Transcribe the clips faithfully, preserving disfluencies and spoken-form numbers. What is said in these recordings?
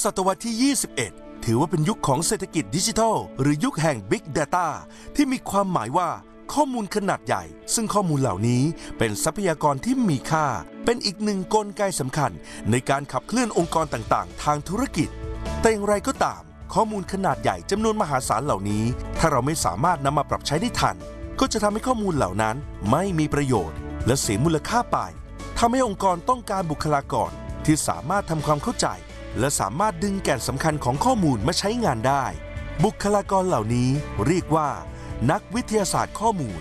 ศตวรรษที่ ยี่สิบเอ็ด ถือว่าเป็นยุคของเศรษฐกิจดิจิทัลหรือยุคแห่ง Big Data ที่มีความหมายว่าข้อมูลขนาดใหญ่ซึ่งข้อมูลเหล่านี้เป็นทรัพยากรที่มีค่าเป็นอีกหนึ่งกลไกสำคัญในการขับเคลื่อนองค์กรต่างๆทางธุรกิจแต่อย่างไรก็ตามข้อมูลขนาดใหญ่จำนวนมหาศาลเหล่านี้ถ้าเราไม่สามารถนำมาปรับใช้ได้ทันก็จะทำให้ข้อมูลเหล่านั้นไม่มีประโยชน์และเสียมูลค่าไปทำให้องค์กรต้องการบุคลากรที่สามารถทำความเข้าใจและสามารถดึงแก่นสำคัญของข้อมูลมาใช้งานได้บุคลากรเหล่านี้เรียกว่านักวิทยาศาสตร์ข้อมูล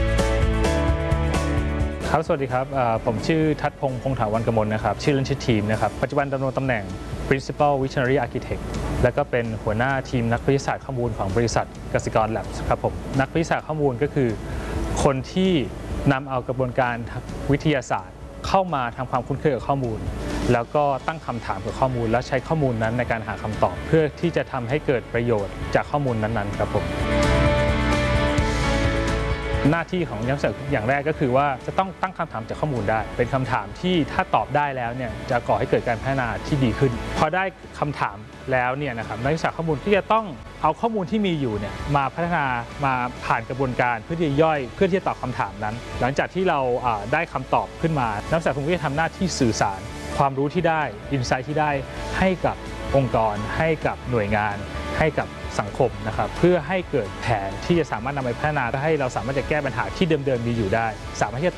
ครับสวัสดีครับผมชื่อทัศพงษ์พงษ์ถาวรกมลนะครับชื่อเล่นชื่อทีมนะครับปัจจุบันดำรงตำแหน่ง Principal Visionary Architect และก็เป็นหัวหน้าทีมนักวิทยาศาสตร์ข้อมูลของบริษัทกสิกร Labs ครับผมนักวิทยาศาสตร์ข้อมูลก็คือคนที่นำเอากระบวนการวิทยาศาสตร์เข้ามาทำความคุ้นเคยกับข้อมูลแล้วก็ตั้งคำถามกับข้อมูลและใช้ข้อมูลนั้นในการหาคำตอบเพื่อที่จะทำให้เกิดประโยชน์จากข้อมูลนั้นๆครับผมหน้าที่ของนักวิทยาศาสตร์อย่างแรกก็คือว่าจะต้องตั้งคำถามจากข้อมูลได้เป็นคำถามที่ถ้าตอบได้แล้วเนี่ยจะก่อให้เกิดการพัฒนาที่ดีขึ้นพอได้คำถามแล้วเนี่ยนะครับนักวิทยาศาสตร์ข้อมูลที่จะต้องเอาข้อมูลที่มีอยู่เนี่ยมาพัฒนามาผ่านกระบวนการเพื่อที่จะย่อยเพื่อที่จะตอบคำถามนั้นหลังจากที่เราได้คำตอบขึ้นมานักวิทยาศาสตร์ก็จะทำหน้าที่สื่อสารความรู้ที่ได้อินไซต์ที่ได้ให้กับองค์กรให้กับหน่วยงานให้กับสังคมนะครับเพื่อให้เกิดแผนที่จะสามารถนำไปพัฒนาให้เราสามารถจะแก้ปัญหาที่เดิมๆมีอยู่ได้สามารถที่จะ